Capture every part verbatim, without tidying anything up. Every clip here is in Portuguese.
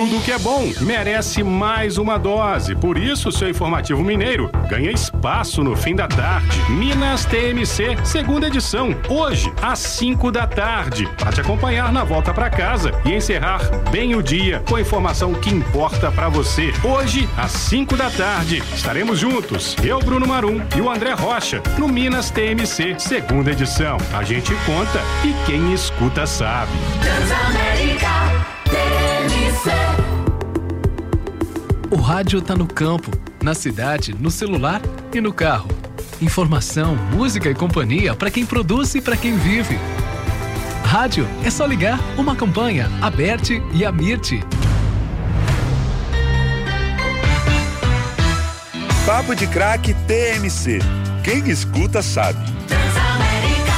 Tudo que é bom merece mais uma dose. Por isso, o seu Informativo Mineiro ganha espaço no fim da tarde. Minas T M C, segunda edição, hoje, às cinco da tarde. Para te acompanhar na volta para casa e encerrar bem o dia com a informação que importa para você. Hoje, às cinco da tarde, estaremos juntos. Eu, Bruno Marum e o André Rocha, no Minas T M C, segunda edição. A gente conta e quem escuta sabe. Transamérica T M C. O rádio tá no campo, na cidade, no celular e no carro. Informação, música e companhia para quem produz e para quem vive. Rádio é só ligar uma campanha, Aberte e Amirte. Papo de Craque T M C. Quem escuta sabe. Transamérica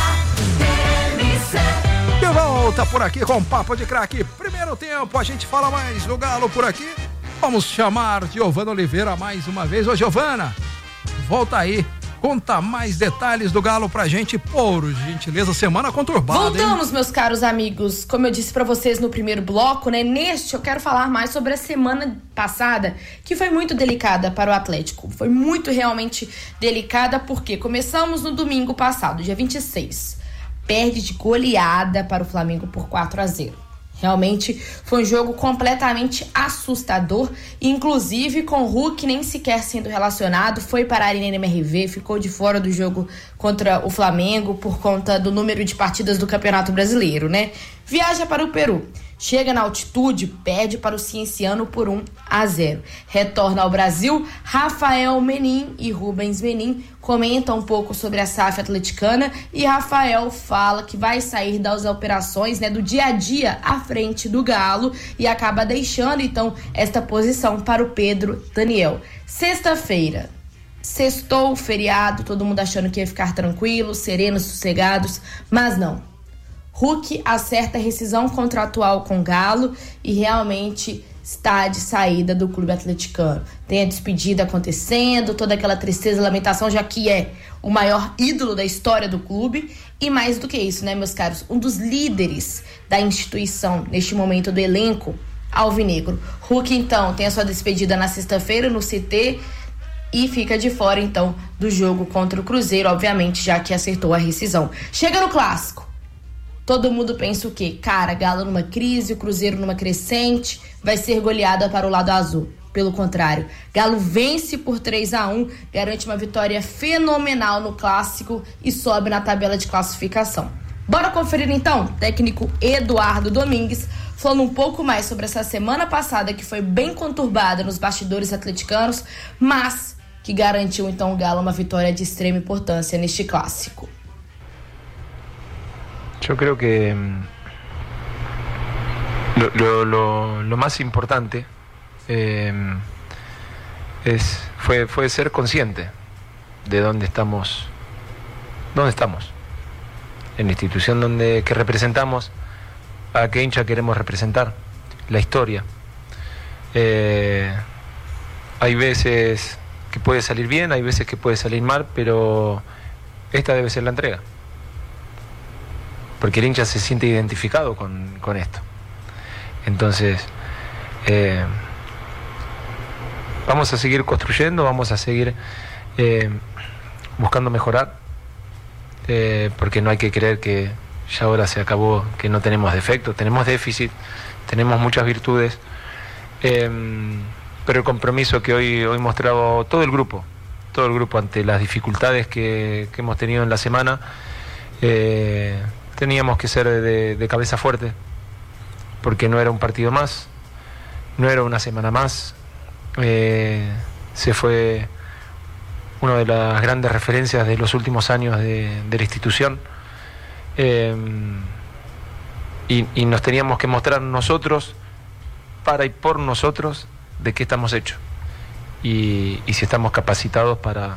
T M C. De volta por aqui com Papo de Craque. Primeiro tempo, a gente fala mais do Galo por aqui. Vamos chamar Giovana Oliveira mais uma vez. Ô Giovana, volta aí. Conta mais detalhes do Galo pra gente, por gentileza, semana conturbada. Voltamos, hein? meus caros amigos. Como eu disse pra vocês no primeiro bloco, né? Neste eu quero falar mais sobre a semana passada, que foi muito delicada para o Atlético. Foi muito realmente delicada, porque começamos no domingo passado, dia vinte e seis. Perde de goleada para o Flamengo por quatro a zero. Realmente foi um jogo completamente assustador, inclusive com o Hulk nem sequer sendo relacionado, foi para a Arena M R V, ficou de fora do jogo contra o Flamengo por conta do número de partidas do Campeonato Brasileiro, né? Viaja para o Peru, chega na altitude, perde para o Cienciano por um a zero. Retorna ao Brasil, Rafael Menin e Rubens Menin comentam um pouco sobre a S A F atleticana e Rafael fala que vai sair das operações, né, do dia a dia à frente do Galo e acaba deixando então esta posição para o Pedro Daniel. Sexta-feira, sextou o feriado, todo mundo achando que ia ficar tranquilo, serenos, sossegados, mas não. Hulk acerta a rescisão contratual com o Galo e realmente está de saída do clube atleticano. Tem a despedida acontecendo, toda aquela tristeza e lamentação, já que é o maior ídolo da história do clube. E mais do que isso, né, meus caros? Um dos líderes da instituição, neste momento do elenco alvinegro. Hulk, então, tem a sua despedida na sexta-feira no C T e fica de fora, então, do jogo contra o Cruzeiro, obviamente, já que acertou a rescisão. Chega no Clássico. Todo mundo pensa o quê? Cara, Galo numa crise, o Cruzeiro numa crescente, vai ser goleada para o lado azul. Pelo contrário, Galo vence por três a um, garante uma vitória fenomenal no Clássico e sobe na tabela de classificação. Bora conferir então? Técnico Eduardo Domingues falando um pouco mais sobre essa semana passada que foi bem conturbada nos bastidores atleticanos, mas que garantiu então o Galo uma vitória de extrema importância neste Clássico. Yo creo que lo, lo, lo, lo más importante eh, es, fue, fue ser consciente de dónde estamos, dónde estamos, en la institución donde, que representamos, a qué hincha queremos representar, la historia. Eh, hay veces que puede salir bien, hay veces que puede salir mal, pero esta debe ser la entrega. Porque el hincha se siente identificado con, con esto. Entonces, eh, vamos a seguir construyendo, vamos a seguir eh, buscando mejorar, eh, porque no hay que creer que ya ahora se acabó, que no tenemos defectos, tenemos déficit, tenemos muchas virtudes, eh, pero el compromiso que hoy, hoy mostraba todo el grupo, todo el grupo ante las dificultades que, que hemos tenido en la semana, eh, teníamos que ser de, de cabeza fuerte, porque no era un partido más, no era una semana más, eh, se fue una de las grandes referencias de los últimos años de, de la institución, eh, y, y nos teníamos que mostrar nosotros, para y por nosotros, de qué estamos hechos, y, y si estamos capacitados para...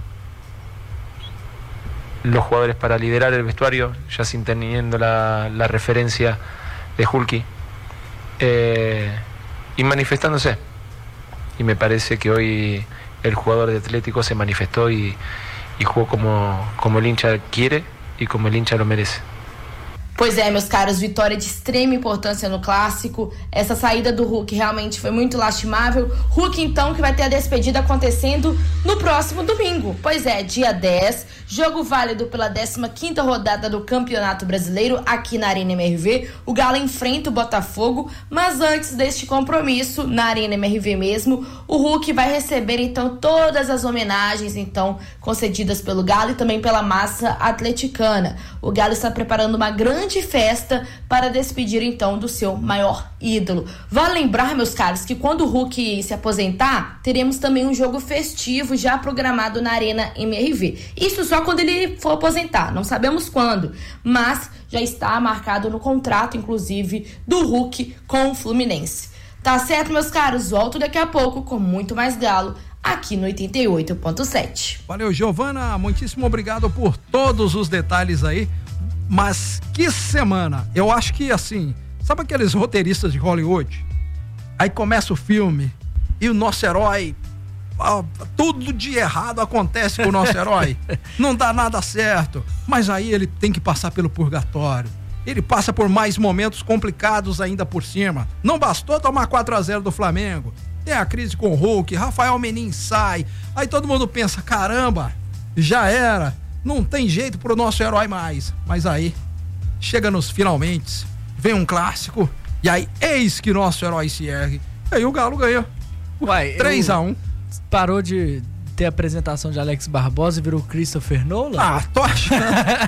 los jugadores para liderar el vestuario, ya sin teniendo la, la referencia de Hulky, eh, y manifestándose. Y me parece que hoy el jugador de Atlético se manifestó y, y jugó como, como el hincha quiere y como el hincha lo merece. Pois é, meus caros, vitória de extrema importância no clássico. Essa saída do Hulk realmente foi muito lastimável. Hulk, então, que vai ter a despedida acontecendo no próximo domingo. Pois é, dia dez, jogo válido pela décima quinta rodada do Campeonato Brasileiro aqui na Arena M R V. O Galo enfrenta o Botafogo, mas antes deste compromisso, na Arena M R V mesmo, o Hulk vai receber, então, todas as homenagens, então, concedidas pelo Galo e também pela massa atleticana. O Galo está preparando uma grande festa para despedir então do seu maior ídolo. Vale lembrar, meus caros, que quando o Hulk se aposentar, teremos também um jogo festivo já programado na Arena M R V. Isso só quando ele for aposentar, não sabemos quando, mas já está marcado no contrato, inclusive, do Hulk com o Fluminense. Tá certo, meus caros? Volto daqui a pouco com muito mais Galo aqui no oitenta e oito ponto sete. Valeu, Giovana, muitíssimo obrigado por todos os detalhes aí. Mas que semana! Eu acho que assim, sabe aqueles roteiristas de Hollywood? Aí começa o filme e o nosso herói, ah, tudo de errado acontece com o nosso herói. Não dá nada certo, mas aí ele tem que passar pelo purgatório. Ele passa por mais momentos complicados ainda por cima. Não bastou tomar quatro a zero do Flamengo. Tem a crise com o Hulk, Rafael Menin sai. Aí todo mundo pensa, caramba, já era. Não tem jeito pro nosso herói mais. Mas aí, chega nos finalmente, vem um clássico, e aí eis que nosso herói se ergue. E aí o Galo ganha. Uai, três a um. Parou de ter a apresentação de Alex Barbosa e virou Christopher Nolan? Ah, tô achando.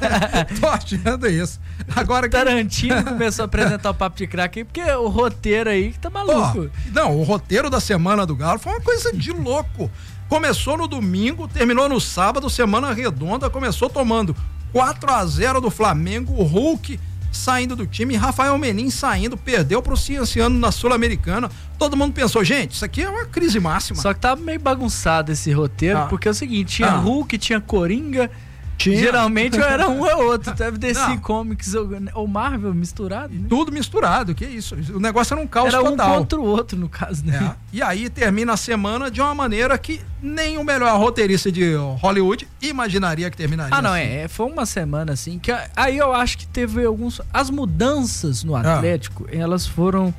tô achando isso. Agora que... Tarantino começou a apresentar o Papo de Craque aí, porque o roteiro aí que tá maluco. Oh, não, o roteiro da semana do Galo foi uma coisa de louco. Começou no domingo, terminou no sábado, semana redonda, começou tomando quatro a zero do Flamengo, o Hulk saindo do time, Rafael Menin saindo, perdeu pro Cienciano na Sul-Americana. Todo mundo pensou, gente, isso aqui é uma crise máxima. Só que tava meio bagunçado esse roteiro, ah. porque é o seguinte, tinha ah. Hulk, tinha Coringa, tinha. Geralmente era um ou outro, deve D C Comics ou, ou Marvel misturado, né? Tudo misturado, que isso, o negócio era um caos era total. Era um contra o outro, no caso, né? É. E aí termina a semana de uma maneira que nem o melhor roteirista de Hollywood imaginaria que terminaria. Ah, não, assim. é, foi uma semana assim, que aí eu acho que teve alguns, as mudanças no Atlético, ah. elas foram...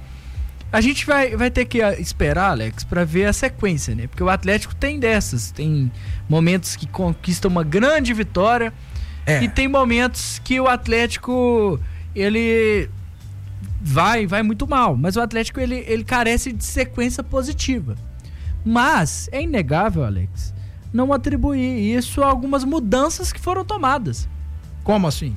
A gente vai, vai ter que esperar, Alex, pra ver a sequência, né? Porque o Atlético tem dessas, tem momentos que conquista uma grande vitória é. e tem momentos que o Atlético, ele vai, vai muito mal, mas o Atlético, ele, ele carece de sequência positiva. Mas é inegável, Alex, não atribuir isso a algumas mudanças que foram tomadas. Como assim?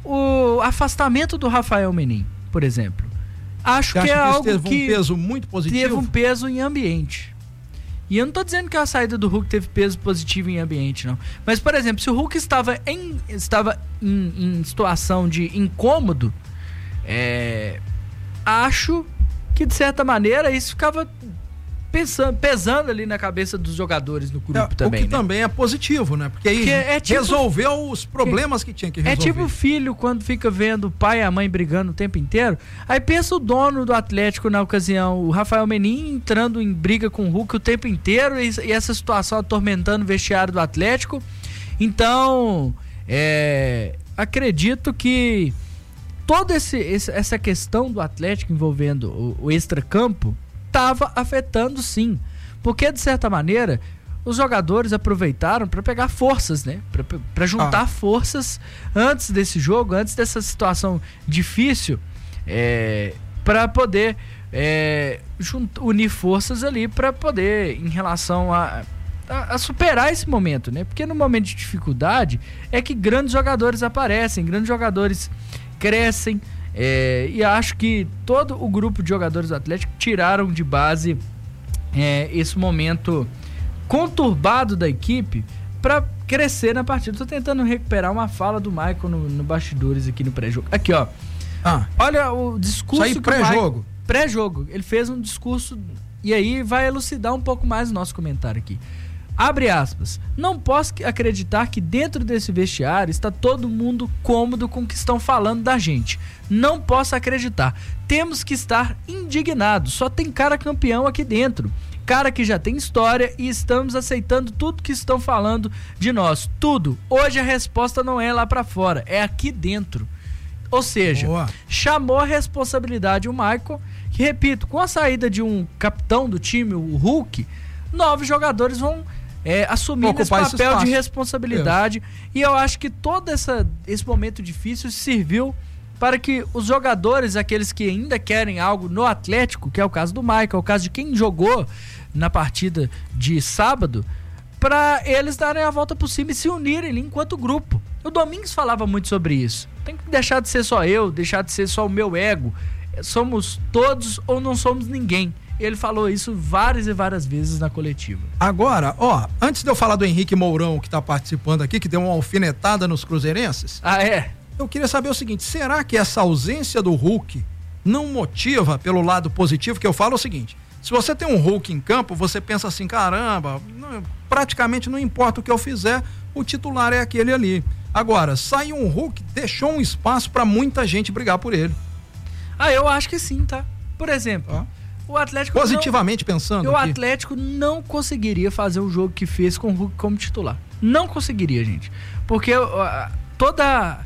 O afastamento do Rafael Menin, por exemplo. Acho que é que algo teve que um peso muito positivo. Teve um peso em ambiente. E eu não tô dizendo que a saída do Hulk teve peso positivo em ambiente, não. Mas, por exemplo, se o Hulk estava em, estava em, em situação de incômodo, é, acho que, de certa maneira, isso ficava pensando, pesando ali na cabeça dos jogadores no grupo é, também. O que né? também é positivo, né? Porque aí Porque é tipo, resolveu os problemas que tinha que resolver. É tipo o filho quando fica vendo o pai e a mãe brigando o tempo inteiro. Aí pensa o dono do Atlético na ocasião, o Rafael Menin, entrando em briga com o Hulk o tempo inteiro e, e essa situação atormentando o vestiário do Atlético. Então, é, acredito que toda esse, esse, essa questão do Atlético envolvendo o, o extracampo estava afetando sim, porque de certa maneira os jogadores aproveitaram para pegar forças, né, para juntar ah. forças antes desse jogo, antes dessa situação difícil, é, para poder é, juntar, unir forças ali para poder em relação a, a, a superar esse momento, né, porque no momento de dificuldade é que grandes jogadores aparecem, grandes jogadores crescem. É, e acho que todo o grupo de jogadores do Atlético tiraram de base é, esse momento conturbado da equipe para crescer na partida. Tô tentando recuperar uma fala do Michael no, no bastidores aqui no pré-jogo. Aqui, ó. Ah, olha o discurso isso aí pré-jogo. Pré-jogo. Ele fez um discurso e aí vai elucidar um pouco mais o nosso comentário aqui. Abre aspas. Não posso acreditar que dentro desse vestiário está todo mundo cômodo com o que estão falando da gente. Não posso acreditar. Temos que estar indignados. Só tem cara campeão aqui dentro. Cara que já tem história e estamos aceitando tudo que estão falando de nós. Tudo. Hoje a resposta não é lá pra fora, é aqui dentro. Ou seja, Boa. chamou a responsabilidade o Maicon, que, repito, com a saída de um capitão do time, o Hulk, novos jogadores vão é, assumir esse Ocupar esse papel espaço. de responsabilidade. E eu acho que todo essa, esse momento difícil serviu para que os jogadores, aqueles que ainda querem algo no Atlético, que é o caso do Maicon, é o caso de quem jogou na partida de sábado, para eles darem a volta por cima e se unirem ali enquanto grupo. O Domingos falava muito sobre isso. Tem que deixar de ser só eu, deixar de ser só o meu ego. Somos todos ou não somos ninguém. Ele falou isso várias e várias vezes na coletiva. Agora, ó, antes de eu falar do Henrique Mourão, que tá participando aqui, que deu uma alfinetada nos cruzeirenses, Ah, é? eu queria saber o seguinte, será que essa ausência do Hulk não motiva pelo lado positivo? Que eu falo o seguinte, se você tem um Hulk em campo, você pensa assim, caramba, não, praticamente não importa o que eu fizer, o titular é aquele ali. Agora, sai um Hulk, deixou um espaço para muita gente brigar por ele. Ah, eu acho que sim, tá? Por exemplo, Ó. o Atlético Positivamente pensando não, o aqui. Atlético não conseguiria fazer o jogo que fez com o Hulk como titular. Não conseguiria, gente. Porque uh, toda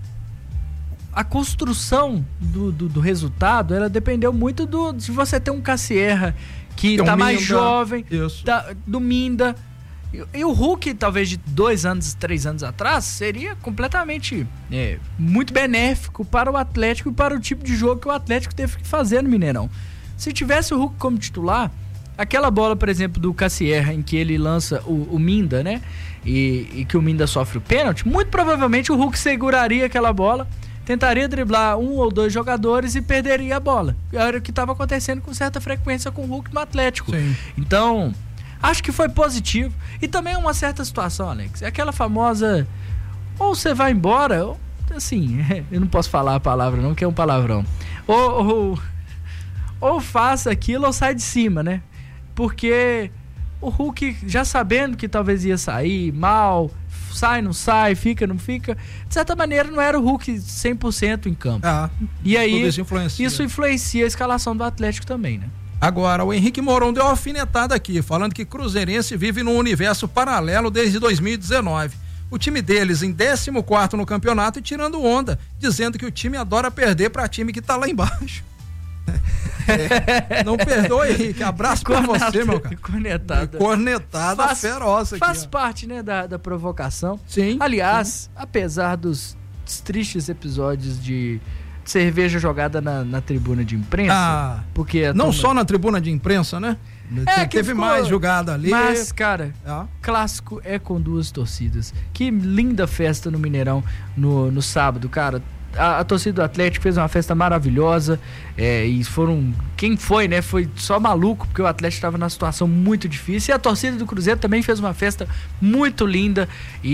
a construção do, do, do resultado, ela dependeu muito do, de você ter um Cassierra que Tem um tá mais Minda, jovem, isso. tá, do Minda. E, e o Hulk, talvez de dois anos, três anos atrás, seria completamente é, muito benéfico para o Atlético e para o tipo de jogo que o Atlético teve que fazer no Mineirão. Se tivesse o Hulk como titular, aquela bola, por exemplo, do Cassierra, em que ele lança o, o Minda, né? E, e que o Minda sofre o pênalti, muito provavelmente o Hulk seguraria aquela bola, tentaria driblar um ou dois jogadores e perderia a bola. Era o que estava acontecendo com certa frequência com o Hulk no Atlético. Sim. Então, acho que foi positivo. E também uma certa situação, Alex. É aquela famosa, ou você vai embora, ou, assim, eu não posso falar a palavra não, que é um palavrão. Ou, ou, ou faça aquilo ou sai de cima, né? Porque o Hulk, já sabendo que talvez ia sair mal, sai, não sai, fica, não fica, de certa maneira não era o Hulk cem por cento em campo. Ah, E aí, tudo isso influencia. isso influencia a escalação do Atlético também, né? Agora, o Henrique Mourão deu uma alfinetada aqui, falando que Cruzeirense vive num universo paralelo desde dois mil e dezenove. O time deles em décimo quarto no campeonato e tirando onda, dizendo que o time adora perder pra time que tá lá embaixo. É, não perdoa, Henrique. Abraço pra você, meu cara. Cornetada. Cornetada Faz- feroz aqui. Faz ó. parte, né, da, da provocação. Sim. Aliás, apesar dos tristes episódios de cerveja jogada na, na tribuna de imprensa, Ah, porque a não turma- só na tribuna de imprensa, né? É, Te- que Teve ficou- mais jogada ali. Mas, cara, Ah, clássico é com duas torcidas. Que linda festa no Mineirão no, no sábado, cara. A, a torcida do Atlético fez uma festa maravilhosa, é, e foram, quem foi, né, foi só maluco, porque o Atlético estava numa situação muito difícil, e a torcida do Cruzeiro também fez uma festa muito linda,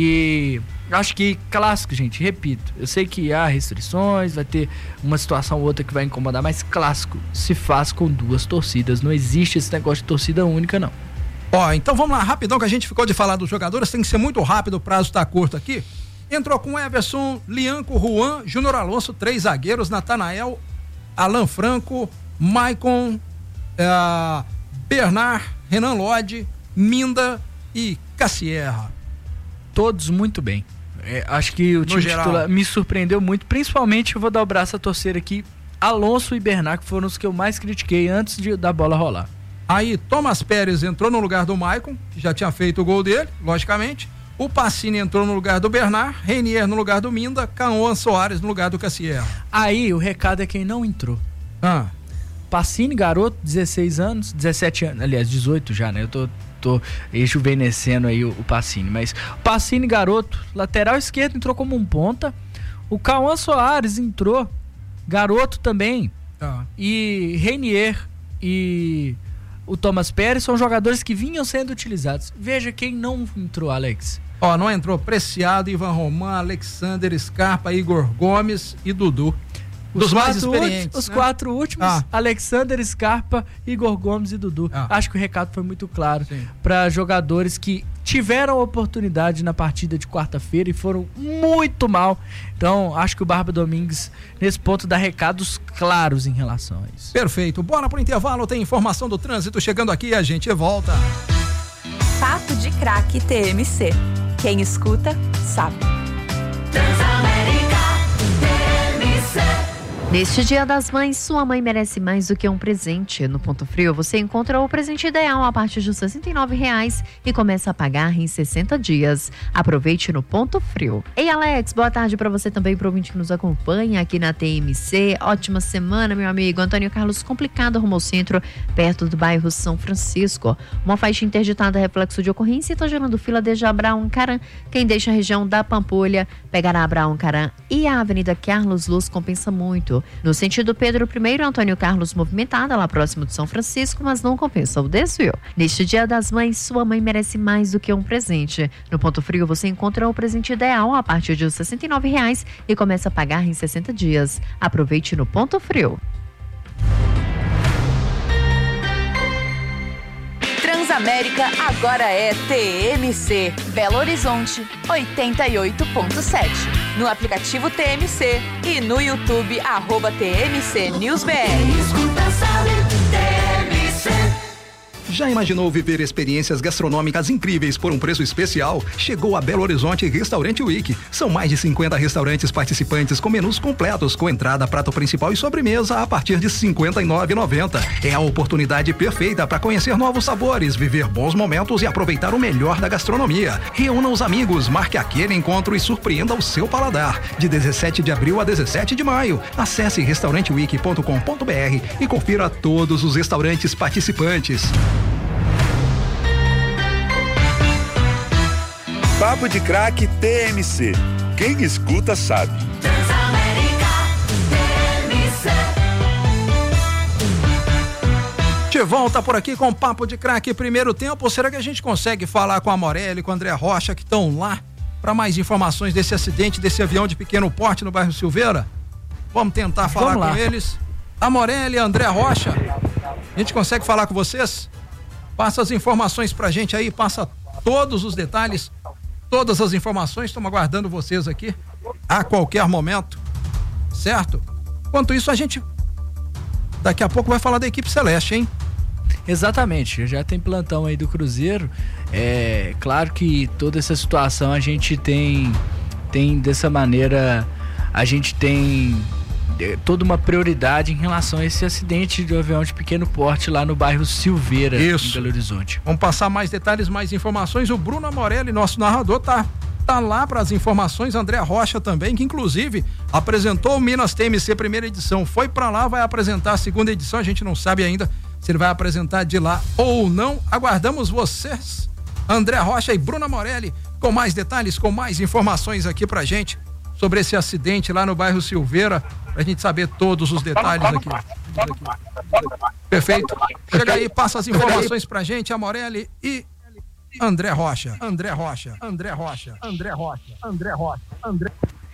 e acho que clássico, gente, repito, eu sei que há restrições, vai ter uma situação ou outra que vai incomodar, mas clássico se faz com duas torcidas, não existe esse negócio de torcida única, não. Ó, então vamos lá, rapidão, que a gente ficou de falar dos jogadores, tem que ser muito rápido, o prazo tá curto aqui. Entrou com Everson, Lianco, Juan, Júnior Alonso, três zagueiros, Natanael, Alan Franco, Maicon, eh, Bernard, Renan Lodge, Minda e Cassierra. Todos muito bem. É, acho que o time geral. titular me surpreendeu muito, principalmente eu vou dar o braço a torcer aqui, Alonso e Bernard, que foram os que eu mais critiquei antes de, da bola rolar. Aí Thomas Pérez entrou no lugar do Maicon, que já tinha feito o gol dele, logicamente. O Pacini entrou no lugar do Bernard, Reinier no lugar do Minda, Cauã Soares no lugar do Cassierra. Aí o recado é quem não entrou. Ah, Pacini, garoto, dezesseis anos, dezessete anos, aliás, dezoito já, né? Eu tô, tô rejuvenescendo aí o, o Pacini, mas o Pacini, garoto, lateral esquerdo, entrou como um ponta. O Cauã Soares entrou, garoto também. ah. E Reinier e o Thomas Pérez são jogadores que vinham sendo utilizados. Veja quem não entrou, Alex. Ó, não entrou Preciado, Ivan Roman, Alexander, Scarpa, Igor Gomes e Dudu. Os Dos mais quatro experientes. últimos, os né? quatro últimos, Ah. Alexander, Scarpa, Igor Gomes e Dudu. Ah. Acho que o recado foi muito claro Sim. para jogadores que tiveram oportunidade na partida de quarta-feira e foram muito mal. Então, acho que o Barba Domingues, nesse ponto, dá recados claros em relação a isso. Perfeito. Bora pro intervalo, tem informação do trânsito chegando aqui e a gente volta. Papo de Craque T M C. Quem escuta, sabe. Transamérica, T M Neste Dia das Mães, sua mãe merece mais do que um presente. No Ponto Frio, você encontra o presente ideal a partir de sessenta e nove reais e começa a pagar em sessenta dias. Aproveite no Ponto Frio. Ei, Alex, boa tarde para você também, pro ouvinte que nos acompanha aqui na T M C. Ótima semana, meu amigo. Antônio Carlos Complicado, rumo ao centro, perto do bairro São Francisco. Uma faixa interditada reflexo de ocorrência está gerando fila desde Abraão Caran. Quem deixa a região da Pampulha pegará Abraão Caran e a Avenida Carlos Luz compensa muito. No sentido Pedro I, Antônio Carlos movimentada, lá próximo de São Francisco, mas não compensa o desvio. Neste Dia das Mães, sua mãe merece mais do que um presente. No Ponto Frio, você encontra o presente ideal a partir de sessenta e nove reais e começa a pagar em sessenta dias. Aproveite no Ponto Frio. Transamérica agora é T M C, Belo Horizonte, oitenta e oito ponto sete. No aplicativo T M C e no YouTube, arroba T M C News B R. Já imaginou viver experiências gastronômicas incríveis por um preço especial? Chegou a Belo Horizonte Restaurante Week. São mais de cinquenta restaurantes participantes com menus completos, com entrada, prato principal e sobremesa a partir de cinquenta e nove reais e noventa centavos. É a oportunidade perfeita para conhecer novos sabores, viver bons momentos e aproveitar o melhor da gastronomia. Reúna os amigos, marque aquele encontro e surpreenda o seu paladar. De dezessete de abril a dezessete de maio. Acesse restaurante week ponto com ponto b r e confira todos os restaurantes participantes. Papo de Craque T M C. Quem escuta sabe. Transamérica T M C. De volta por aqui com o Papo de Craque primeiro tempo. Será que a gente consegue falar com a Morelli, com o André Rocha, que estão lá, para mais informações desse acidente, desse avião de pequeno porte no bairro Silveira? Vamos tentar falar Vamos lá. com eles. A Morelli, André Rocha, a gente consegue falar com vocês? Passa as informações pra gente aí, passa todos os detalhes, todas as informações. Estamos aguardando vocês aqui a qualquer momento, certo? Enquanto isso, a gente daqui a pouco vai falar da equipe Celeste, hein? Exatamente, já tem plantão aí do Cruzeiro. É claro que toda essa situação a gente tem, tem dessa maneira, a gente tem toda uma prioridade em relação a esse acidente de avião de pequeno porte lá no bairro Silveira, Isso. em Belo Horizonte. Vamos passar mais detalhes, mais informações. O Bruno Amorelli, nosso narrador, tá, tá lá para as informações. André Rocha também, que inclusive apresentou o Minas T M C primeira edição. Foi para lá, vai apresentar a segunda edição. A gente não sabe ainda se ele vai apresentar de lá ou não. Aguardamos vocês, André Rocha e Bruno Amorelli, com mais detalhes, com mais informações aqui pra gente sobre esse acidente lá no bairro Silveira, pra gente saber todos os detalhes aqui. Perfeito. Chega aí, passa as informações pra gente, a Morelli e André Rocha. André Rocha, André Rocha, André Rocha, André Rocha, André.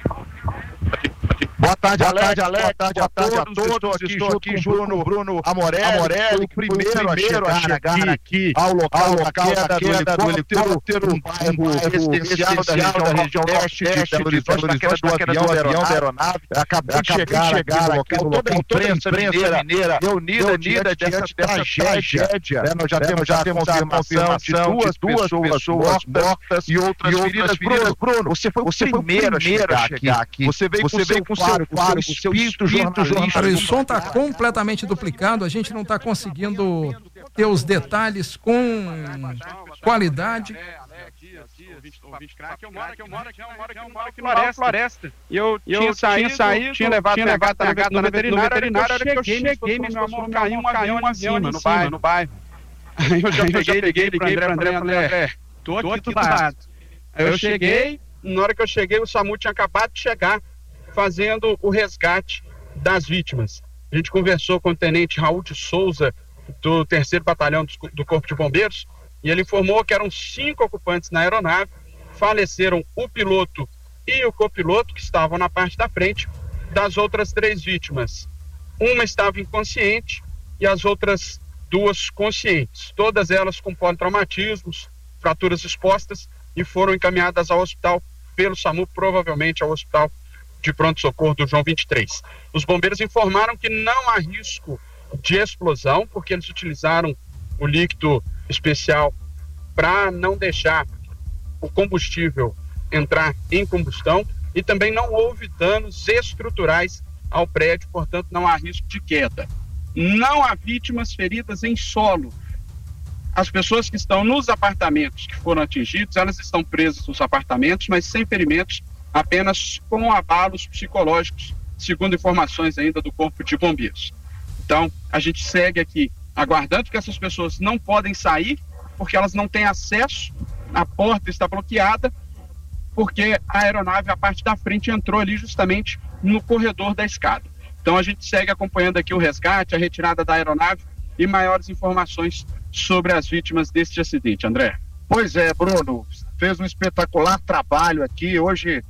Boa tarde, boa tarde, Alex. Boa tarde, boa tarde a todos. Estou aqui, estou aqui junto com o Bruno Amorelli, Amorelli que primeiro, primeiro a chegar, a chegar aqui ao local, ao local da queda do helicóptero, um bairro residencial da região leste de Belo Horizonte, na queda do avião da aeronave. Acabei de chegar aqui no local, toda a imprensa mineira reunida diante dessa tragédia. Nós já temos já temos a confirmação de duas pessoas mortas e outras feridas. Bruno, você foi o primeiro a chegar aqui. Você veio com seu Claro, claro, o seu espírito jornalista. O som está completamente duplicado, a gente não está conseguindo ter os detalhes com qualidade. Eu moro aqui, eu moro aqui, eu moro aqui, eu moro aqui no Floresta. E eu tinha saído, tinha levado a gata na veterinária, eu cheguei, meu amor, caiu um avião acima, no bairro, no bairro. Aí eu já peguei, liguei para André, André, tô aqui do lado. Aí eu cheguei, na hora que eu cheguei, o SAMU tinha acabado de chegar, fazendo o resgate das vítimas. A gente conversou com o tenente Raul de Souza, do terceiro Batalhão do Corpo de Bombeiros, e ele informou que eram cinco ocupantes na aeronave, faleceram o piloto e o copiloto, que estavam na parte da frente. Das outras três vítimas, uma estava inconsciente e as outras duas conscientes, todas elas com politraumatismos, fraturas expostas, e foram encaminhadas ao hospital pelo SAMU, provavelmente ao hospital de pronto-socorro do João vinte e três. Os bombeiros informaram que não há risco de explosão, porque eles utilizaram o líquido especial para não deixar o combustível entrar em combustão, e também não houve danos estruturais ao prédio, portanto não há risco de queda. Não há vítimas feridas em solo. As pessoas que estão nos apartamentos que foram atingidos, elas estão presas nos apartamentos, mas sem ferimentos, apenas com abalos psicológicos, segundo informações ainda do Corpo de Bombeiros. Então, a gente segue aqui aguardando que essas pessoas não podem sair, porque elas não têm acesso, a porta está bloqueada, porque a aeronave, a parte da frente, entrou ali justamente no corredor da escada. Então, a gente segue acompanhando aqui o resgate, a retirada da aeronave e maiores informações sobre as vítimas deste acidente. André. Pois é, Bruno, fez um espetacular trabalho aqui. Hoje,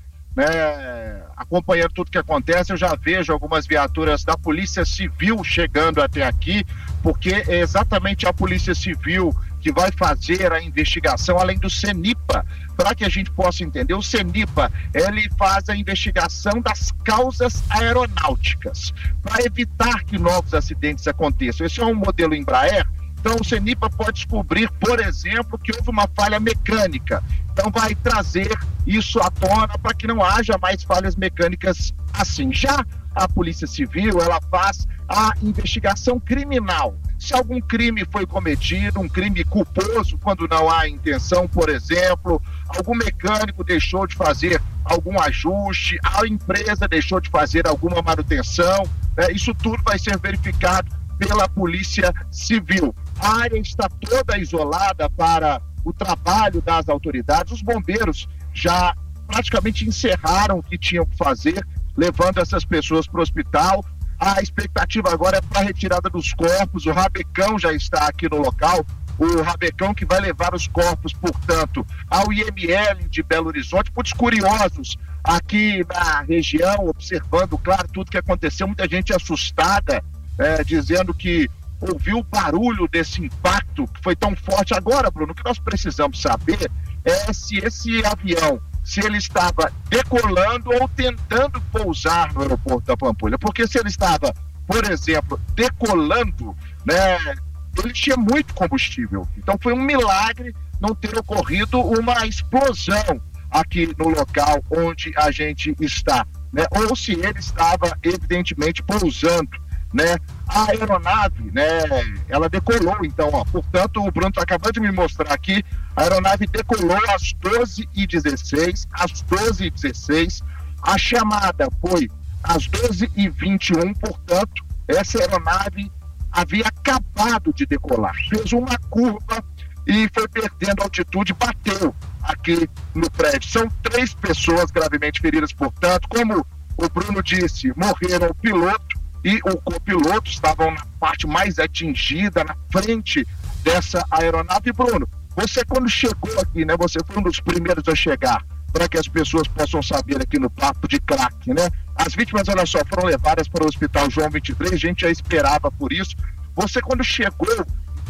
né, acompanhando tudo que acontece, eu já vejo algumas viaturas da Polícia Civil chegando até aqui, porque é exatamente a Polícia Civil que vai fazer a investigação, além do CENIPA, para que a gente possa entender. O CENIPA, ele faz a investigação das causas aeronáuticas, para evitar que novos acidentes aconteçam. Esse é um modelo Embraer. Então, o CENIPA pode descobrir, por exemplo, que houve uma falha mecânica. Então, vai trazer isso à tona para que não haja mais falhas mecânicas assim. Já a Polícia Civil, ela faz a investigação criminal. Se algum crime foi cometido, um crime culposo, quando não há intenção, por exemplo, algum mecânico deixou de fazer algum ajuste, a empresa deixou de fazer alguma manutenção, né? Isso tudo vai ser verificado pela Polícia Civil. A área está toda isolada para o trabalho das autoridades. Os bombeiros já praticamente encerraram o que tinham que fazer, levando essas pessoas para o hospital. A expectativa agora é para a retirada dos corpos. O Rabecão já está aqui no local. O Rabecão que vai levar os corpos, portanto, ao I M L de Belo Horizonte. Muitos curiosos aqui na região, observando, claro, tudo que aconteceu. Muita gente assustada, é, dizendo que ouviu o barulho desse impacto que foi tão forte. Agora, Bruno, o que nós precisamos saber é se esse avião, se ele estava decolando ou tentando pousar no aeroporto da Pampulha. Porque se ele estava, por exemplo, decolando, né, ele tinha muito combustível. Então foi um milagre não ter ocorrido uma explosão aqui no local onde a gente está, né? Ou se ele estava evidentemente pousando, né? A aeronave, né, ela decolou, então, ó, portanto, o Bruno está acabando de me mostrar aqui, a aeronave decolou às doze e dezesseis, às doze e dezesseis, a chamada foi às doze e vinte e um, portanto, essa aeronave havia acabado de decolar, fez uma curva e foi perdendo altitude, bateu aqui no prédio. São três pessoas gravemente feridas, portanto, como o Bruno disse, morreram o piloto e o copiloto, estavam na parte mais atingida, na frente dessa aeronave. Bruno, você quando chegou aqui, né, você foi um dos primeiros a chegar, para que as pessoas possam saber aqui no Papo de Craque, né? As vítimas, olha só, foram levadas para o Hospital João vinte e três, a gente já esperava por isso. Você quando chegou,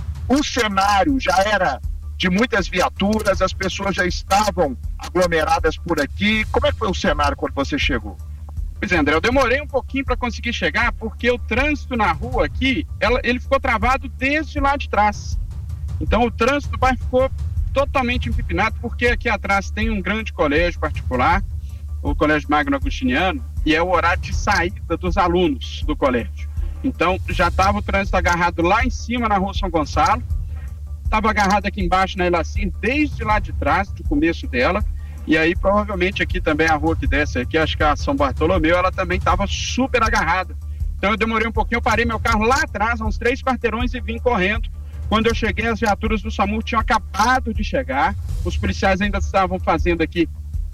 o cenário já era de muitas viaturas, as pessoas já estavam aglomeradas por aqui. Como é que foi o cenário quando você chegou? Pois é, André, eu demorei um pouquinho para conseguir chegar, porque o trânsito na rua aqui, ela, ele ficou travado desde lá de trás. Então o trânsito do bairro ficou totalmente empipinado, porque aqui atrás tem um grande colégio particular, o Colégio Magno Agostiniano, e é o horário de saída dos alunos do colégio. Então já estava o trânsito agarrado lá em cima na rua São Gonçalo, estava agarrado aqui embaixo na Elacim desde lá de trás, do começo dela. E aí, provavelmente, aqui também a rua que desce aqui, acho que a São Bartolomeu, ela também estava super agarrada. Então eu demorei um pouquinho, eu parei meu carro lá atrás, uns três quarteirões, e vim correndo. Quando eu cheguei, as viaturas do SAMU tinham acabado de chegar. Os policiais ainda estavam fazendo aqui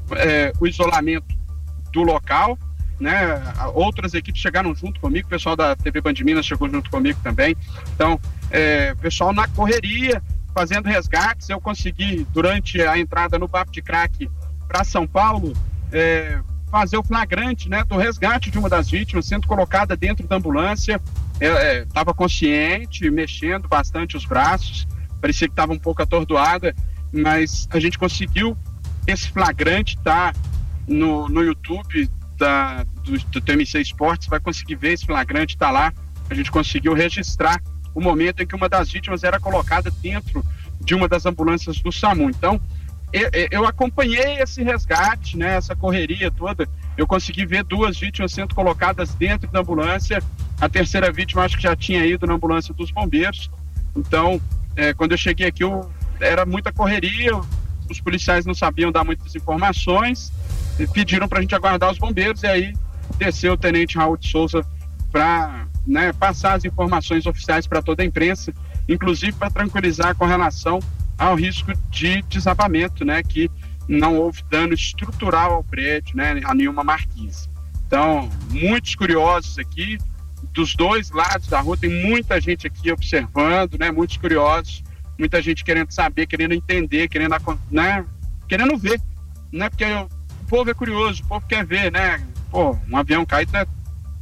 é, o isolamento do local, né? Outras equipes chegaram junto comigo, o pessoal da T V Band Minas chegou junto comigo também. Então, é, pessoal na correria, fazendo resgates. Eu consegui, durante a entrada no Papo de Craque para São Paulo, é, fazer o flagrante, né, do resgate de uma das vítimas, sendo colocada dentro da ambulância. Estava é, consciente, mexendo bastante os braços, parecia que estava um pouco atordoada, mas a gente conseguiu esse flagrante, tá no, no YouTube da, do, do T M C Esportes, vai conseguir ver esse flagrante, tá lá. A gente conseguiu registrar o momento em que uma das vítimas era colocada dentro de uma das ambulâncias do SAMU. Então, eu, eu acompanhei esse resgate, né, essa correria toda. eu consegui ver duas vítimas sendo colocadas dentro da ambulância. A terceira vítima acho que já tinha ido na ambulância dos bombeiros. Então, é, quando eu cheguei aqui, eu, era muita correria, os policiais não sabiam dar muitas informações, pediram para a gente aguardar os bombeiros, e aí desceu o tenente Raul de Souza para, né, passar as informações oficiais para toda a imprensa, inclusive para tranquilizar com relação ao risco de desabamento, né, que não houve dano estrutural ao prédio, né, a nenhuma marquise. Então, muitos curiosos aqui, dos dois lados da rua, tem muita gente aqui observando, né, muitos curiosos, muita gente querendo saber, querendo entender, querendo, né, querendo ver, né, porque o povo é curioso, o povo quer ver, né, pô, um avião caído é,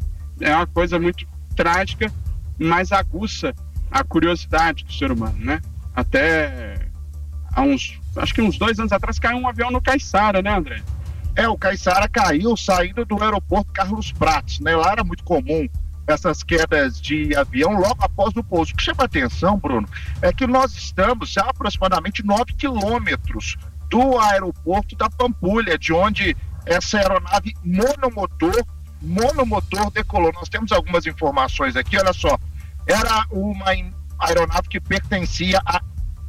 é uma coisa muito trágica, mas aguça a curiosidade do ser humano, né, até há uns, acho que uns dois anos atrás caiu um avião no Caiçara, né, André? É, o Caiçara caiu saindo do aeroporto Carlos Prates, né, lá era muito comum essas quedas de avião logo após o pouso. O que chama a atenção, Bruno, é que nós estamos a aproximadamente nove quilômetros do aeroporto da Pampulha, de onde essa aeronave monomotor, monomotor decolou. Nós temos algumas informações aqui, olha só. Era uma aeronave que pertencia à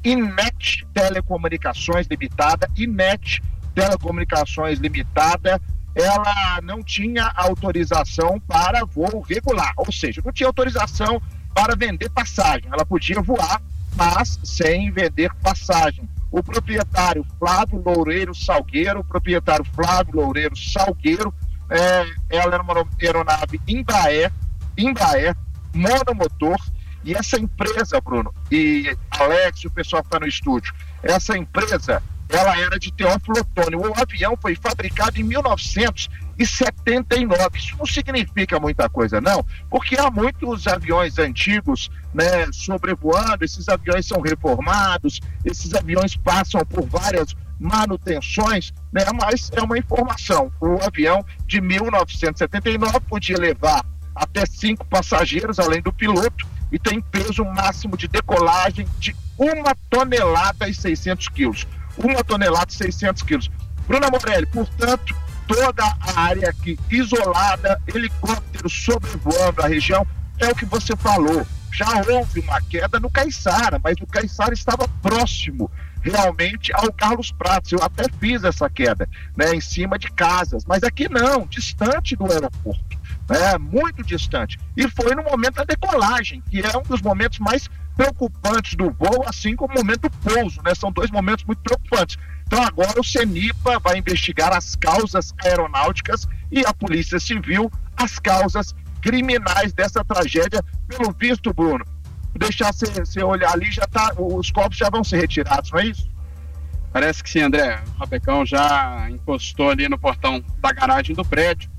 Inet Telecomunicações Limitada, Inet Telecomunicações Limitada, ela não tinha autorização para voo regular, ou seja, não tinha autorização para vender passagem. Ela podia voar, mas sem vender passagem. O proprietário Flávio Loureiro Salgueiro, o proprietário Flávio Loureiro Salgueiro, é, ela era uma aeronave Embraer, Embraer, monomotor, e essa empresa, Bruno, e Alex, o pessoal que está no estúdio, essa empresa, ela era de Teófilo Otoni. O avião foi fabricado em mil novecentos e setenta e nove. Isso não significa muita coisa, não, porque há muitos aviões antigos, né, sobrevoando. Esses aviões são reformados, esses aviões passam por várias manutenções, né, mas é uma informação. O avião de mil novecentos e setenta e nove podia levar até cinco passageiros, além do piloto, e tem peso máximo de decolagem de uma tonelada e seiscentos quilos. Uma tonelada e seiscentos quilos. Bruna Morelli, portanto, toda a área aqui isolada, helicópteros sobrevoando a região, é o que você falou. Já houve uma queda no Caiçara, mas o Caiçara estava próximo realmente ao Carlos Prates. Eu até fiz essa queda, né, em cima de casas, mas aqui não, distante do aeroporto, né, muito distante. E foi no momento da decolagem, que é um dos momentos mais preocupantes do voo, assim como o momento do pouso, né? São dois momentos muito preocupantes. Então agora o CENIPA vai investigar as causas aeronáuticas e a Polícia Civil as causas criminais dessa tragédia. Pelo visto, Bruno, deixar você olhar ali, já tá, os corpos já vão ser retirados, não é isso? Parece que sim, André. O Rabecão já encostou ali no portão da garagem do prédio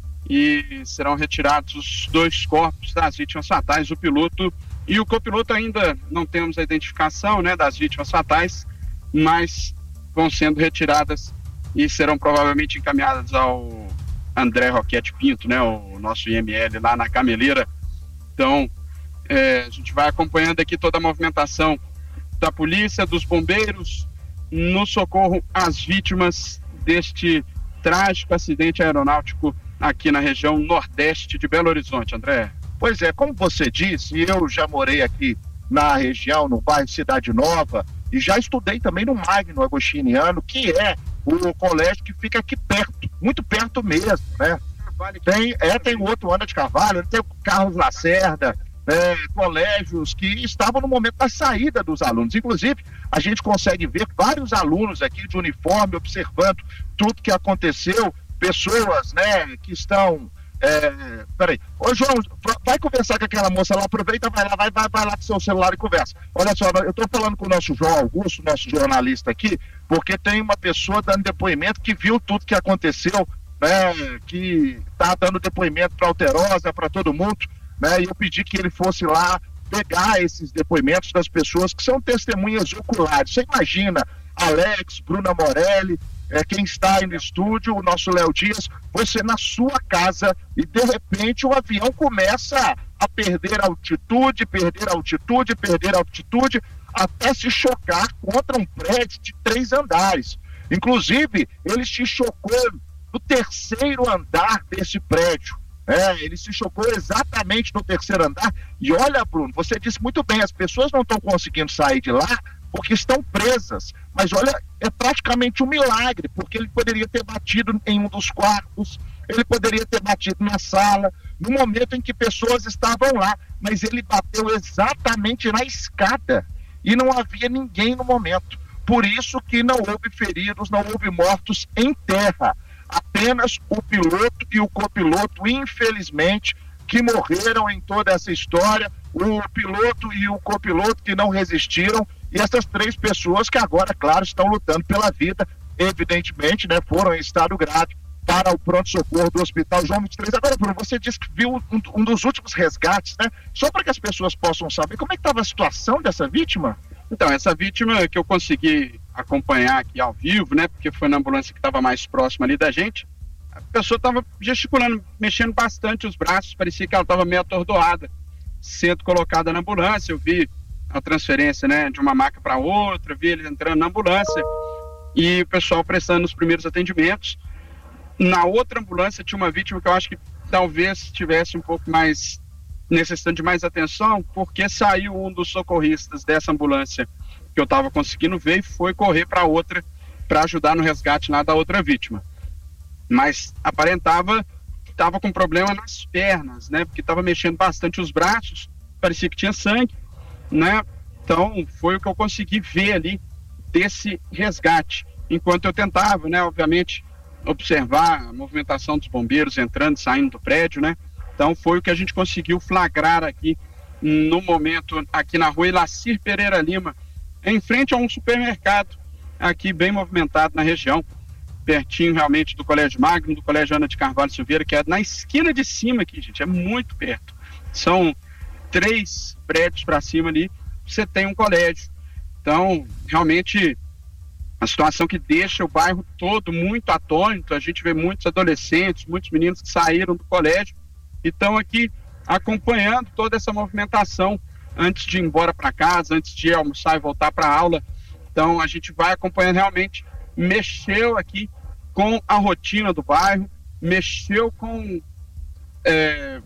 e serão retirados os dois corpos das vítimas fatais, o piloto e o copiloto. Ainda não temos a identificação, né, das vítimas fatais, mas vão sendo retiradas e serão provavelmente encaminhadas ao André Roquete Pinto, né, o nosso I M L lá na Cameleira. Então, é, a gente vai acompanhando aqui toda a movimentação da polícia, dos bombeiros, no socorro às vítimas deste trágico acidente aeronáutico aqui na região nordeste de Belo Horizonte, André. Pois é, como você disse, eu já morei aqui na região, no bairro Cidade Nova, e já estudei também no Magno Agostiniano, que é o colégio que fica aqui perto, muito perto mesmo, né? Tem, é, tem o outro Ana de Carvalho, tem o Carlos Lacerda, é, colégios que estavam no momento da saída dos alunos. Inclusive, a gente consegue ver vários alunos aqui de uniforme, observando tudo que aconteceu, pessoas, né, que estão... É, peraí, ô João, vai conversar com aquela moça lá, aproveita, vai lá, vai, vai, vai lá com seu celular e conversa. Olha só, eu tô falando com o nosso João Augusto, nosso jornalista aqui, porque tem uma pessoa dando depoimento que viu tudo que aconteceu, né, que tá dando depoimento para Alterosa, para todo mundo, né, e eu pedi que ele fosse lá pegar esses depoimentos das pessoas que são testemunhas oculares. Você imagina, Alex, Bruna Morelli, é, quem está aí no estúdio, o nosso Léo Dias, você na sua casa e de repente o avião começa a perder altitude, perder altitude, perder altitude, até se chocar contra um prédio de três andares. Inclusive, ele se chocou no terceiro andar desse prédio. É, ele se chocou exatamente no terceiro andar. E olha, Bruno, você disse muito bem, as pessoas não estão conseguindo sair de lá porque estão presas. Mas olha, é praticamente um milagre, porque ele poderia ter batido em um dos quartos, ele poderia ter batido na sala, no momento em que pessoas estavam lá, mas ele bateu exatamente na escada e não havia ninguém no momento. Por isso que não houve feridos, não houve mortos em terra. Apenas o piloto e o copiloto, infelizmente, que morreram em toda essa história, o piloto e o copiloto que não resistiram, e essas três pessoas que agora, claro, estão lutando pela vida, evidentemente, né, foram em estado grave para o pronto-socorro do Hospital João vinte e três. Agora, Bruno, você disse que viu um, um dos últimos resgates, né? Só para que as pessoas possam saber, como é que estava a situação dessa vítima? Então, essa vítima que eu consegui acompanhar aqui ao vivo, né, porque foi na ambulância que estava mais próxima ali da gente, a pessoa estava gesticulando, mexendo bastante os braços, parecia que ela estava meio atordoada, sendo colocada na ambulância. Eu vi a transferência, né, de uma maca para outra, vi ele entrando na ambulância e o pessoal prestando os primeiros atendimentos. Na outra ambulância tinha uma vítima que eu acho que talvez tivesse um pouco mais necessitando de mais atenção, porque saiu um dos socorristas dessa ambulância que eu estava conseguindo ver e foi correr para outra para ajudar no resgate lá da outra vítima. Mas aparentava que estava com problema nas pernas, né? Porque estava mexendo bastante os braços, parecia que tinha sangue, né? Então foi o que eu consegui ver ali desse resgate. Enquanto eu tentava, né? Obviamente, observar a movimentação dos bombeiros entrando e saindo do prédio, né? Então foi o que a gente conseguiu flagrar aqui no momento, aqui na rua Ilacir Pereira Lima, em frente a um supermercado aqui bem movimentado na região, pertinho realmente do Colégio Magno, do Colégio Ana de Carvalho Silveira, que é na esquina de cima aqui, gente, é muito perto. São três prédios para cima ali, você tem um colégio. Então, realmente, a situação que deixa o bairro todo muito atônito. A gente vê muitos adolescentes, muitos meninos que saíram do colégio e estão aqui acompanhando toda essa movimentação antes de ir embora para casa, antes de ir almoçar e voltar para a aula. Então a gente vai acompanhando, realmente mexeu aqui com a rotina do bairro, mexeu com é,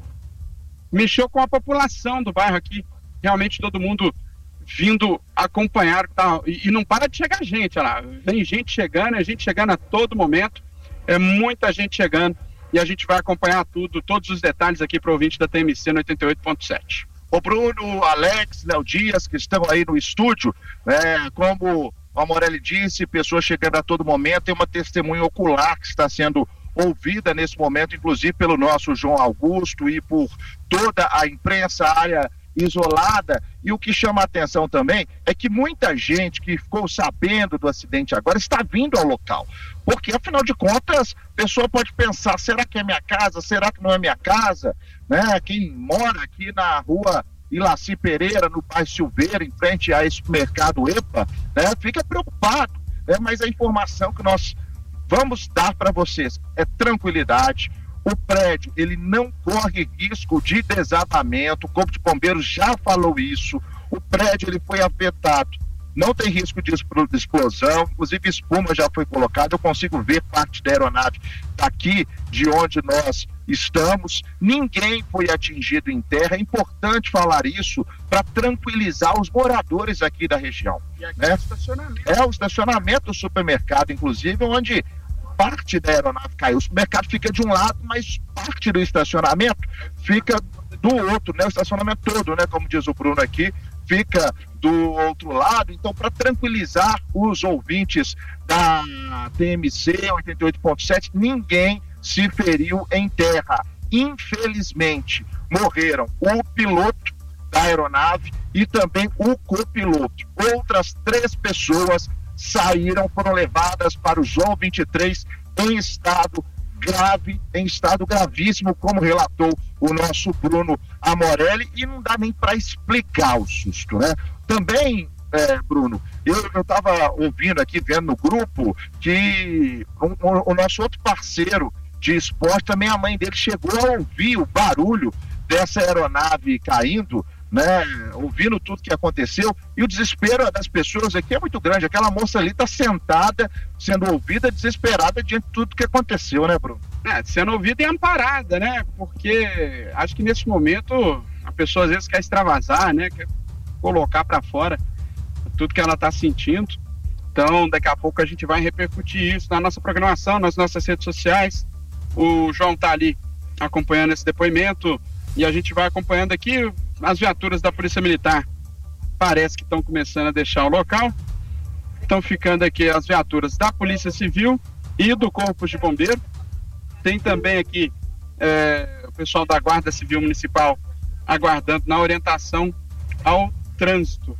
mexeu com a população do bairro aqui, realmente todo mundo vindo acompanhar, tá, e, e não para de chegar gente, olha lá, vem gente chegando, é gente chegando a todo momento, é muita gente chegando, e a gente vai acompanhar tudo, todos os detalhes aqui para o ouvinte da T M C no oitenta e oito ponto sete. O Bruno, Alex, Léo Dias, que estão aí no estúdio, né, como a Morelli disse, pessoas chegando a todo momento, tem uma testemunha ocular que está sendo ouvida nesse momento, inclusive pelo nosso João Augusto e por toda a imprensa, a área isolada. E o que chama a atenção também é que muita gente que ficou sabendo do acidente agora está vindo ao local, porque afinal de contas a pessoa pode pensar, será que é minha casa, será que não é minha casa, né? Quem mora aqui na rua Ilaci Pereira, no bairro Silveira, em frente a esse mercado EPA, né, fica preocupado, né? Mas a informação que nós vamos dar para vocês é tranquilidade. O prédio, ele não corre risco de desabamento, o Corpo de Bombeiros já falou isso. O prédio, ele foi afetado, não tem risco de explosão, inclusive espuma já foi colocada, eu consigo ver parte da aeronave daqui de onde nós estamos, ninguém foi atingido em terra. É importante falar isso para tranquilizar os moradores aqui da região. E aqui né? é o estacionamento. É o estacionamento do supermercado, inclusive, onde parte da aeronave caiu. O supermercado fica de um lado, mas parte do estacionamento fica do outro, né? O estacionamento todo, né? Como diz o Bruno aqui, fica do outro lado. Então, para tranquilizar os ouvintes da T M C oitenta e oito ponto sete, ninguém se feriu em terra. Infelizmente, morreram o piloto da aeronave e também o copiloto. Outras três pessoas saíram, foram levadas para o João vinte e três em estado grave, em estado gravíssimo, como relatou o nosso Bruno Amorelli, e não dá nem para explicar o susto, né? Também, é, Bruno, eu estava ouvindo aqui, vendo no grupo, que o, o, o nosso outro parceiro de esporte, também a mãe dele chegou a ouvir o barulho dessa aeronave caindo né, ouvindo tudo que aconteceu, e o desespero das pessoas aqui é muito grande. Aquela moça ali está sentada, sendo ouvida, desesperada diante de tudo que aconteceu, né, Bruno? É, sendo ouvida e amparada, né, porque acho que nesse momento a pessoa às vezes quer extravasar, né, quer colocar para fora tudo que ela está sentindo. Então, daqui a pouco a gente vai repercutir isso na nossa programação, nas nossas redes sociais. O João está ali acompanhando esse depoimento e a gente vai acompanhando aqui. As viaturas da Polícia Militar parece que estão começando a deixar o local. Estão ficando aqui as viaturas da Polícia Civil e do Corpo de Bombeiro. Tem também aqui é, o pessoal da Guarda Civil Municipal aguardando na orientação ao trânsito.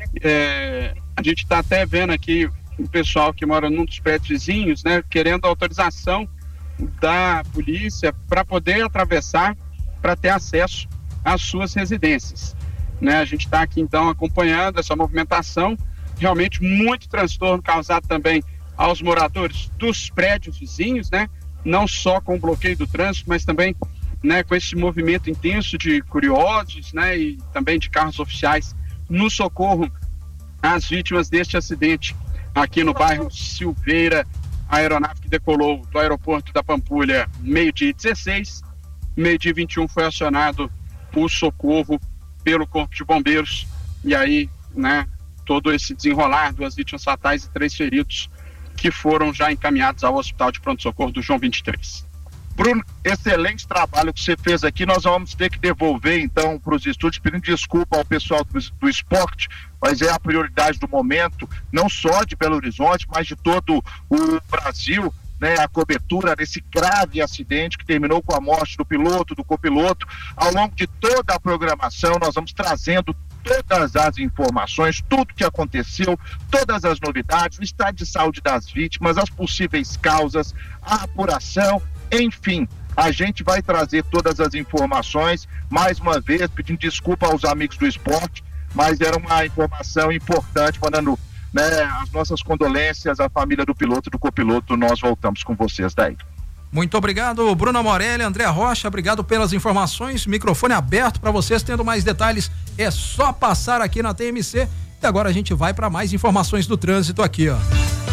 É, a gente está até vendo aqui o pessoal que mora num dos prédios vizinhos, né, querendo autorização da polícia para poder atravessar, para ter acesso às suas residências, né? A gente está aqui então acompanhando essa movimentação, realmente muito transtorno causado também aos moradores dos prédios vizinhos, né? Não só com o bloqueio do trânsito, mas também, né, com esse movimento intenso de curiosos, né, e também de carros oficiais no socorro às vítimas deste acidente aqui no bairro Silveira. A aeronave que decolou do aeroporto da Pampulha meio-dia e dezesseis, meio-dia e vinte e um foi acionado o socorro pelo Corpo de Bombeiros, e aí, né, todo esse desenrolar, duas vítimas fatais e três feridos que foram já encaminhados ao Hospital de Pronto-Socorro do João vinte e três. Bruno, excelente trabalho que você fez aqui. Nós vamos ter que devolver então para os estúdios, pedindo desculpa ao pessoal do, do esporte, mas é a prioridade do momento, não só de Belo Horizonte, mas de todo o Brasil, né, a cobertura desse grave acidente que terminou com a morte do piloto, do copiloto. Ao longo de toda a programação, nós vamos trazendo todas as informações, tudo que aconteceu, todas as novidades, o estado de saúde das vítimas, as possíveis causas, a apuração, enfim, a gente vai trazer todas as informações, mais uma vez, pedindo desculpa aos amigos do esporte, mas era uma informação importante, mandando, né, as nossas condolências à família do piloto e do copiloto. Nós voltamos com vocês daí. Muito obrigado, Bruno Morelli, André Rocha, obrigado pelas informações, microfone aberto para vocês, tendo mais detalhes, é só passar aqui na T M C. E agora a gente vai para mais informações do trânsito aqui, ó.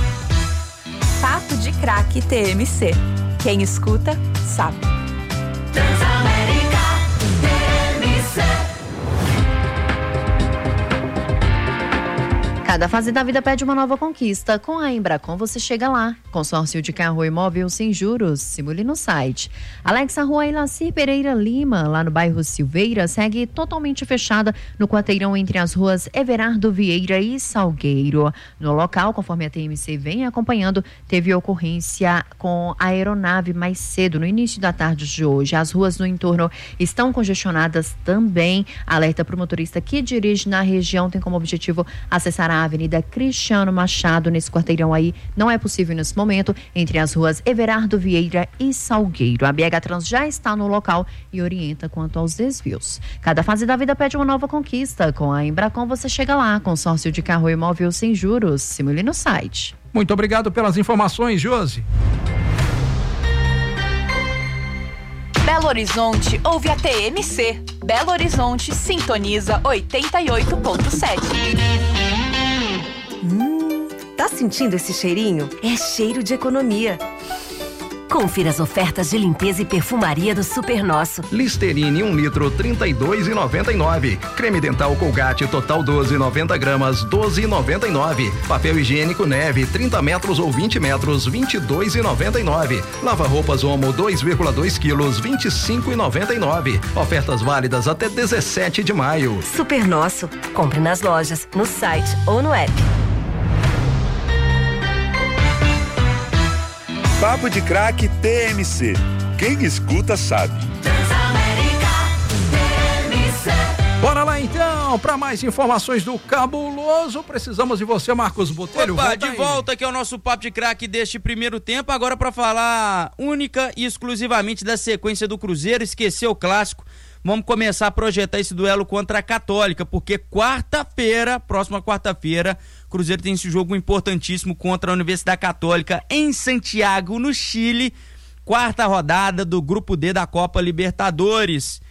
Papo de Craque T M C. Quem escuta, sabe. Transamérica T M C. Cada fase da vida pede uma nova conquista. Com a Embracon você chega lá. Consórcio de carro ou imóvel sem juros. Simule no site. Alexa Rua Ilacir Pereira Lima, lá no bairro Silveira, segue totalmente fechada no quarteirão entre as ruas Everardo Vieira e Salgueiro. No local, conforme a T M C vem acompanhando, teve ocorrência com a aeronave mais cedo, no início da tarde de hoje. As ruas no entorno estão congestionadas também. Alerta para o motorista que dirige na região, tem como objetivo acessar a Avenida Cristiano Machado. Nesse quarteirão aí não é possível nesse momento, entre as ruas Everardo Vieira e Salgueiro. A B H Trans já está no local e orienta quanto aos desvios. Cada fase da vida pede uma nova conquista. Com a Embracon você chega lá. Consórcio de carro e imóvel sem juros. Simule no site. Muito obrigado pelas informações, Josi. Belo Horizonte ouve a T M C. Belo Horizonte sintoniza oitenta e oito ponto sete. Hum, tá sentindo esse cheirinho? É cheiro de economia. Confira as ofertas de limpeza e perfumaria do Super Nosso. Listerine um litro, trinta e dois reais e noventa e nove centavos. Creme dental Colgate Total doze, noventa gramas, doze reais e noventa e nove centavos. Papel higiênico Neve, trinta metros ou vinte metros, vinte e dois reais e noventa e nove centavos. Lava roupas Omo dois vírgula dois quilos, vinte e cinco reais e noventa e nove centavos. Ofertas válidas até dezessete de maio. Super Nosso. Compre nas lojas, no site ou no app. Papo de Craque T M C. Quem escuta sabe. Transamérica T M C. Bora lá então, para mais informações do Cabuloso, precisamos de você, Marcos Botelho. Opa, de aí. Volta aqui ao nosso Papo de Craque deste primeiro tempo, agora para falar única e exclusivamente da sequência do Cruzeiro, esqueceu o clássico. Vamos começar a projetar esse duelo contra a Católica, porque quarta-feira, próxima quarta-feira, Cruzeiro tem esse jogo importantíssimo contra a Universidade Católica em Santiago, no Chile, quarta rodada do Grupo D da Copa Libertadores.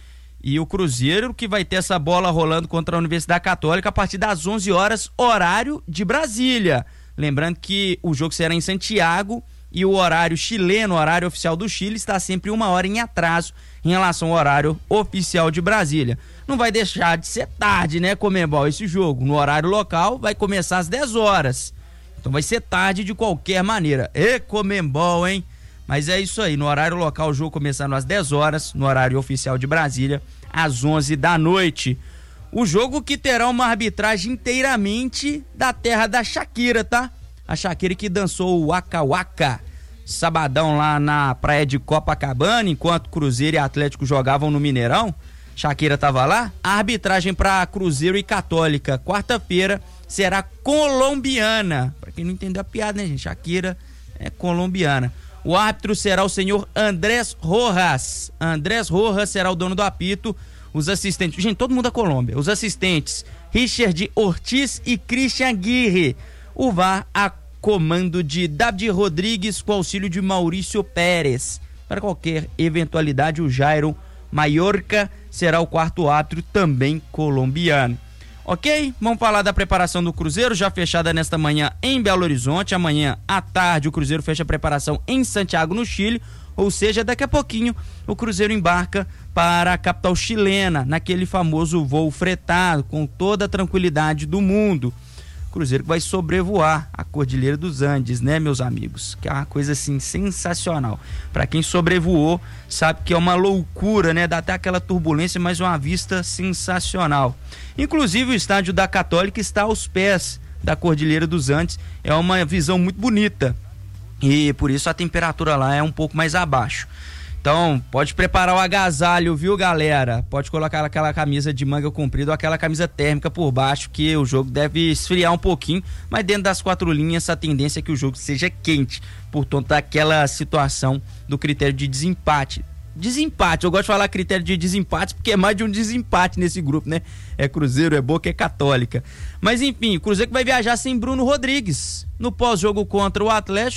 E o Cruzeiro que vai ter essa bola rolando contra a Universidade Católica a partir das onze horas, horário de Brasília. Lembrando que o jogo será em Santiago e o horário chileno, o horário oficial do Chile, está sempre uma hora em atraso em relação ao horário oficial de Brasília. Não vai deixar de ser tarde, né, Conmebol, esse jogo. No horário local vai começar às dez horas. Então vai ser tarde de qualquer maneira. E Conmebol, hein? Mas é isso aí, no horário local o jogo começando às dez horas, no horário oficial de Brasília, às onze da noite. O jogo que terá uma arbitragem inteiramente da terra da Shakira, tá? A Shakira que dançou o Waka Waka sabadão lá na praia de Copacabana, enquanto Cruzeiro e Atlético jogavam no Mineirão. Shakira tava lá. A arbitragem para Cruzeiro e Católica, quarta-feira, será colombiana. Pra quem não entendeu a piada, né, gente? Shakira é colombiana. O árbitro será o senhor Andrés Rojas. Andrés Rojas será o dono do apito. Os assistentes, gente, todo mundo da Colômbia. Os assistentes, Richard Ortiz e Christian Aguirre. O V A R a comando de David Rodrigues com auxílio de Maurício Pérez. Para qualquer eventualidade, o Jairo Maiorca será o quarto árbitro, também colombiano. Ok? Vamos falar da preparação do Cruzeiro, já fechada nesta manhã em Belo Horizonte. Amanhã à tarde o Cruzeiro fecha a preparação em Santiago, no Chile. Ou seja, daqui a pouquinho o Cruzeiro embarca para a capital chilena, naquele famoso voo fretado, com toda a tranquilidade do mundo. Cruzeiro que vai sobrevoar a Cordilheira dos Andes, né, meus amigos? Que é uma coisa assim sensacional. Para quem sobrevoou, sabe que é uma loucura, né? Dá até aquela turbulência, mas uma vista sensacional. Inclusive o estádio da Católica está aos pés da Cordilheira dos Andes. É uma visão muito bonita. E por isso a temperatura lá é um pouco mais abaixo. Então, pode preparar o agasalho, viu, galera? Pode colocar aquela camisa de manga comprida ou aquela camisa térmica por baixo, que o jogo deve esfriar um pouquinho, mas dentro das quatro linhas a tendência é que o jogo seja quente, portanto, daquela situação do critério de desempate. Desempate, eu gosto de falar critério de desempate porque é mais de um desempate nesse grupo, né? É Cruzeiro, é Boca, é Católica. Mas enfim, o Cruzeiro que vai viajar sem Bruno Rodrigues no pós-jogo contra o Atlético.